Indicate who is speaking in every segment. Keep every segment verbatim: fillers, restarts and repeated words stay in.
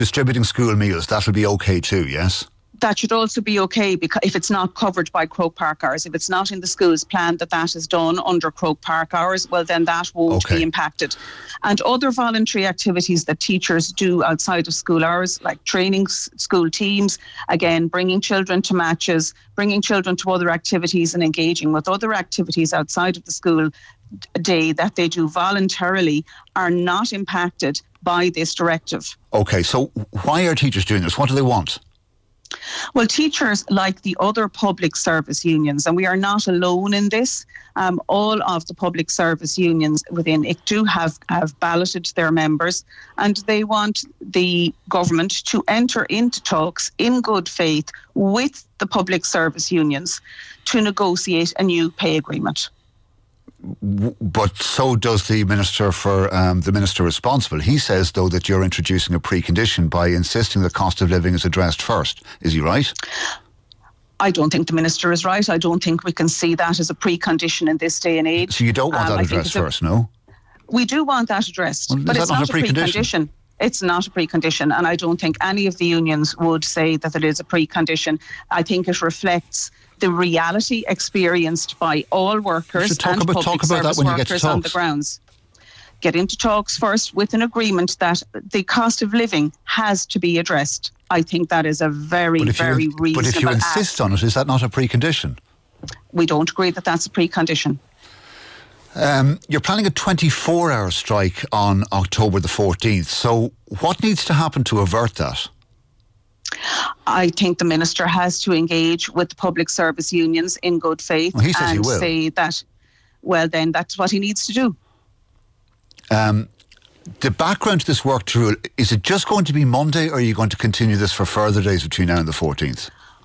Speaker 1: Distributing school meals, that'll be okay too, yes?
Speaker 2: That should also be okay because if it's not covered by Croke Park hours. If it's not in the school's plan that that is done under Croke Park hours, well then that won't
Speaker 1: okay.
Speaker 2: be impacted. And other voluntary activities that teachers do outside of school hours, like training school teams, again, bringing children to matches, bringing children to other activities and engaging with other activities outside of the school day that they do voluntarily, are not impacted by this directive.
Speaker 1: Okay, so why are teachers doing this? What do they want?
Speaker 2: Well, teachers, like the other public service unions, and we are not alone in this, um, all of the public service unions within I C T U have, have balloted their members, and they want the government to enter into talks in good faith with the public service unions to negotiate a new pay agreement.
Speaker 1: But so does the minister for um, the minister responsible. He says, though, that you're introducing a precondition by insisting the cost of living is addressed first. Is he right?
Speaker 2: I don't think the minister is right. I don't think we can see that as a precondition in this day and age.
Speaker 1: So you don't want um, that addressed first, no?
Speaker 2: We do want that addressed,
Speaker 1: well,
Speaker 2: but it's
Speaker 1: not,
Speaker 2: not
Speaker 1: a precondition?
Speaker 2: precondition. It's not a precondition, and I don't think any of the unions would say that it is a precondition. I think it reflects the reality experienced by all workers
Speaker 1: talk
Speaker 2: and
Speaker 1: about,
Speaker 2: public
Speaker 1: talk about
Speaker 2: service
Speaker 1: that when you get to
Speaker 2: workers on the grounds. Get into talks first with an agreement that the cost of living has to be addressed. I think that is a very, very
Speaker 1: you,
Speaker 2: reasonable
Speaker 1: But if you insist
Speaker 2: ask.
Speaker 1: on it, is that not a precondition?
Speaker 2: We don't agree that that's a precondition.
Speaker 1: Um, you're planning a twenty-four hour strike on October the fourteenth. So what needs to happen to avert that?
Speaker 2: I think the minister has to engage with the public service unions in good faith
Speaker 1: well, he says
Speaker 2: and
Speaker 1: he will.
Speaker 2: say that, well, then that's what he needs to do.
Speaker 1: Um, the background to this work rule, is it just going to be Monday, or are you going to continue this for further days between now and the fourteenth?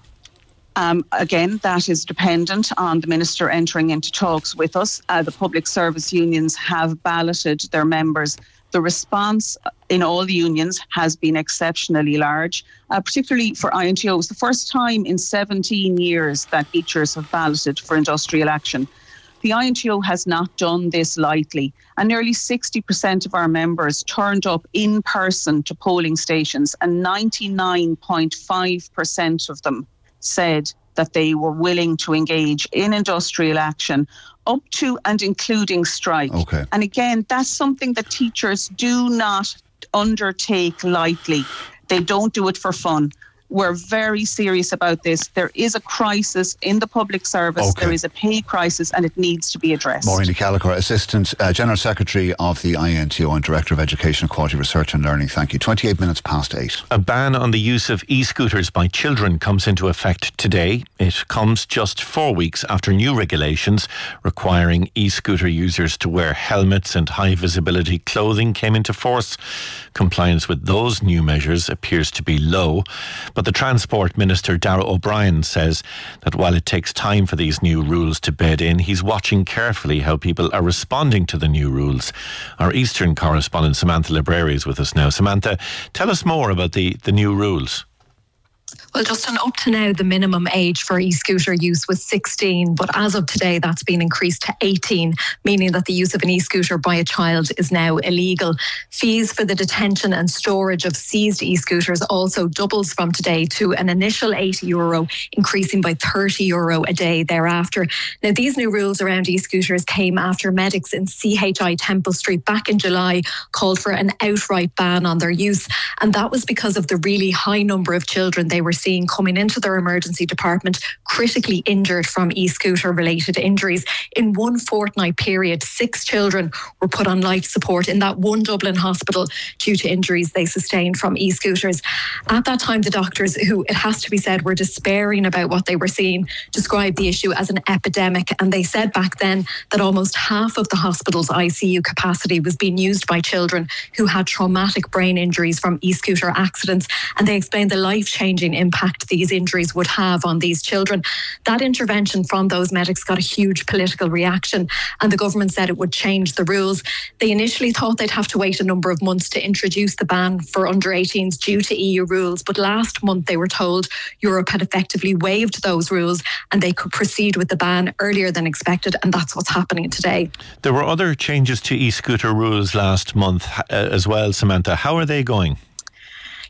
Speaker 2: Um, again, that is dependent on the minister entering into talks with us. Uh, the public service unions have balloted their members. The response in all the unions has been exceptionally large, uh, particularly for I N T Os. The first time in seventeen years that teachers have balloted for industrial action. The I N T O has not done this lightly, and nearly sixty percent of our members turned up in person to polling stations, and ninety-nine point five percent of them said that they were willing to engage in industrial action up to and including strike.
Speaker 1: Okay.
Speaker 2: And again, that's something that teachers do not undertake lightly. They don't do it for fun. We're very serious about this. There is a crisis in the public service.
Speaker 1: Okay.
Speaker 2: There is a pay crisis, and it needs to be addressed.
Speaker 1: Maureen Gallagher, Assistant uh, General Secretary of the I N T O and Director of Education, Quality Research and Learning. Thank you. twenty-eight minutes past eight.
Speaker 3: A ban on the use of e-scooters by children comes into effect today. It comes just four weeks after new regulations requiring e-scooter users to wear helmets and high-visibility clothing came into force. Compliance with those new measures appears to be low. But the Transport Minister, Darragh O'Brien, says that while it takes time for these new rules to bed in, he's watching carefully how people are responding to the new rules. Our Eastern correspondent, Samantha Library, is with us now. Samantha, tell us more about the, the new rules.
Speaker 4: Well, Justin, up to now, the minimum age for e-scooter use was sixteen, but as of today, that's been increased to eighteen, meaning that the use of an e-scooter by a child is now illegal. Fees for the detention and storage of seized e-scooters also doubles from today to an initial eighty euro, increasing by thirty euro a day thereafter. Now, these new rules around e-scooters came after medics in C H I Temple Street back in July called for an outright ban on their use, and that was because of the really high number of children they were seeing coming into their emergency department critically injured from e-scooter related injuries. In one fortnight period, six children were put on life support in that one Dublin hospital due to injuries they sustained from e-scooters. At that time, the doctors, who it has to be said were despairing about what they were seeing, described the issue as an epidemic, and they said back then that almost half of the hospital's I C U capacity was being used by children who had traumatic brain injuries from e-scooter accidents, and they explained the life-changing impact these injuries would have on these children. That intervention from those medics got a huge political reaction, and the government said it would change the rules. They initially thought they'd have to wait a number of months to introduce the ban for under eighteens due to E U rules, but last month they were told Europe had effectively waived those rules and they could proceed with the ban earlier than expected, and that's what's happening today.
Speaker 3: There were other changes to e-scooter rules last month uh, as well, Samantha. How are they going?